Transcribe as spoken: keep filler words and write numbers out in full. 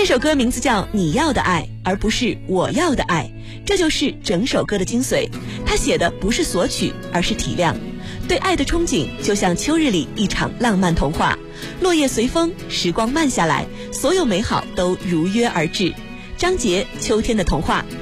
这首歌名字叫《你要的爱》，而不是我要的爱，这就是整首歌的精髓。他写的不是索取，而是体谅。对爱的憧憬就像秋日里一场浪漫童话，落叶随风，时光慢下来，所有美好都如约而至。张杰《秋天的童话》，